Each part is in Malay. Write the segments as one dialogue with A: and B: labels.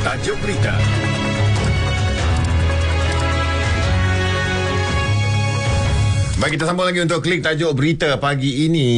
A: Tajuk berita. Baik, kita sambung lagi untuk klik tajuk berita pagi ini.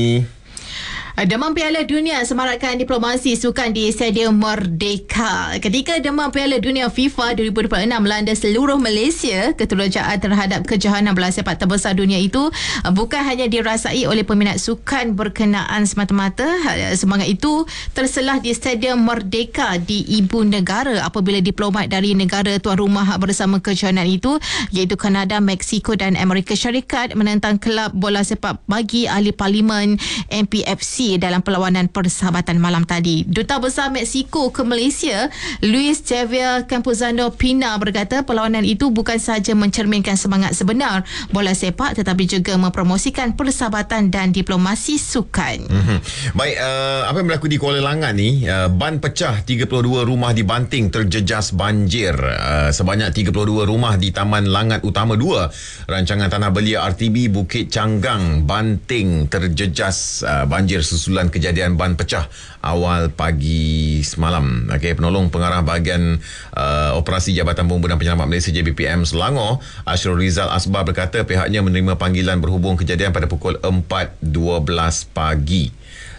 B: Demam Piala Dunia semarakkan diplomasi sukan di Stadium Merdeka. Ketika Demam Piala Dunia FIFA 2026 melanda seluruh Malaysia, keterujaan terhadap kejohanan bola sepak terbesar dunia itu bukan hanya dirasai oleh peminat sukan berkenaan semata-mata. Semangat itu terselah di Stadium Merdeka di Ibu Negara apabila diplomat dari negara tuan rumah bersama kejohanan itu, iaitu Kanada, Mexico dan Amerika Syarikat menentang kelab bola sepak bagi ahli parlimen MPFC dalam perlawanan persahabatan malam tadi. Duta Besar Mexico ke Malaysia, Luis Javier Campuzano Pina, berkata perlawanan itu bukan sahaja mencerminkan semangat sebenar bola sepak tetapi juga mempromosikan persahabatan dan diplomasi sukan.
A: Baik, apa yang berlaku di Kuala Langat ni, ban pecah, 32 rumah di Banting terjejas banjir. Sebanyak 32 rumah di Taman Langat Utama 2, rancangan tanah belia RTB Bukit Canggang, Banting terjejas banjir susulan kejadian ban pecah awal pagi semalam. Okey, penolong pengarah bahagian operasi Jabatan Bomba dan Penyelamat Malaysia JBPM Selangor, Ashrul Rizal Asbar, berkata pihaknya menerima panggilan berhubung kejadian pada pukul 4.12 pagi.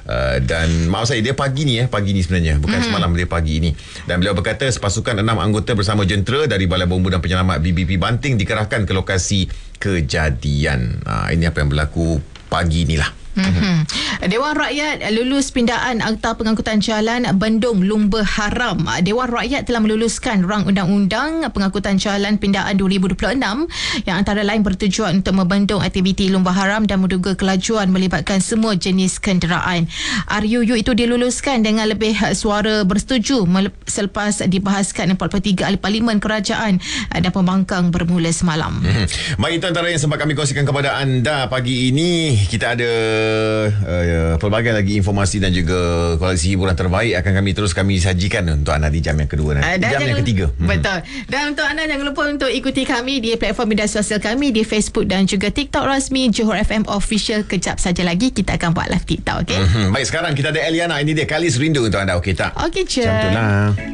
A: Dan maaf saya, dia pagi ni sebenarnya, bukan semalam, dia pagi ni. Dan beliau berkata sepasukan 6 anggota bersama jentera dari Balai Bomba dan Penyelamat BBP Banting dikerahkan ke lokasi kejadian. Ini apa yang berlaku pagi ni lah.
B: Dewan Rakyat lulus pindaan Akta Pengangkutan Jalan Bendung Lumba Haram. Dewan Rakyat telah meluluskan rang undang-undang Pengangkutan Jalan Pindaan 2026 yang antara lain bertujuan untuk membendung aktiviti lumba haram dan menduga kelajuan melibatkan semua jenis kenderaan. RUU itu diluluskan dengan lebih suara bersetuju selepas dibahaskan 43 ahli parlimen kerajaan dan pembangkang bermula semalam.
A: Baik, itu antara yang sempat kami kongsikan kepada anda pagi ini. Kita ada pelbagai lagi informasi dan juga koleksi hiburan terbaik akan kami sajikan untuk anda di jam yang kedua nanti. Jam yang ketiga.
B: Betul. Dan untuk anda, jangan lupa untuk ikuti kami di platform media sosial kami di Facebook dan juga TikTok rasmi Johor FM Official. Kejap saja lagi kita akan buat live TikTok, okey?
A: Baik, sekarang kita ada Eliana. Ini dia Kalis Rindu untuk anda, okey tak?
B: Okey je.
A: Macam tu lah.